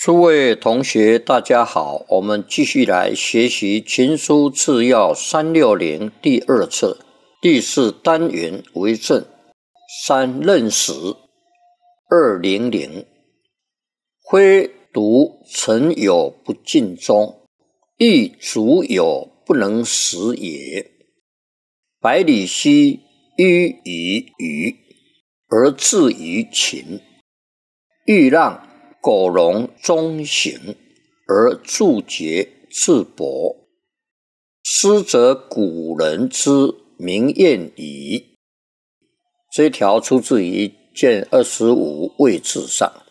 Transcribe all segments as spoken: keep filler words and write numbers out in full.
诸位同学，大家好，我们继续来学习《群书治要》三六零第二册第四单元为正三任时二零零，非独臣有不尽忠，亦主有不能实也。百里奚迂于虞，而至于秦；欲让苟容中行，而助桀自薄。斯则古人之明艳矣。这一条出自于卷二十五位置上。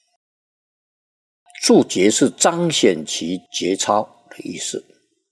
助桀是彰显其节操的意思。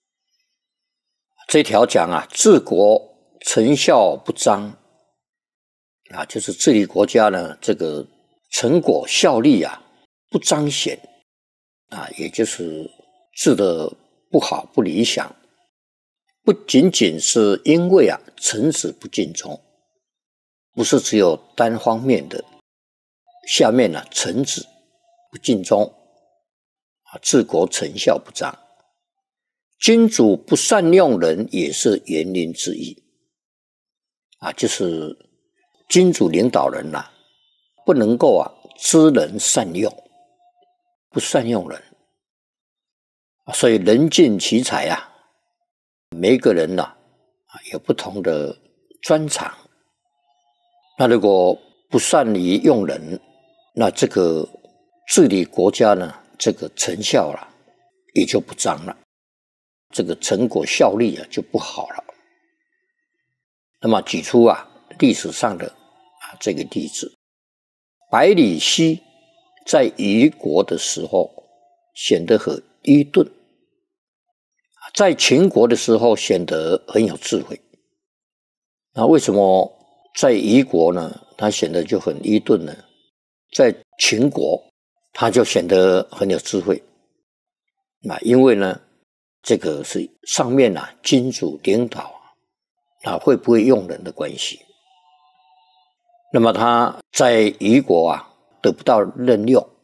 这条讲啊，治国成效不彰啊，就是治理国家呢，这个成果效力啊不彰显啊，也就是治得不好不理想，不仅仅是因为啊臣子不尽忠，不是只有单方面的，下面呢、啊、臣子不尽忠啊，治国成效不彰。君主不善用人也是原因之一啊，就是君主领导人呐、啊，不能够啊知人善用，不善用人，所以人尽其才啊。每一个人呐、啊，有不同的专长。那如果不善于用人，那这个治理国家呢，这个成效啊也就不彰了，这个成果效力啊就不好了。那么举出啊历史上的啊这个例子，百里奚在虞国的时候显得很愚钝，在秦国的时候显得很有智慧。那为什么在虞国呢他显得就很愚钝呢？在秦国他就显得很有智慧。那因为呢这个是上面啊君主领导啊会不会用人的关系。那么他在虞国啊得不到任用，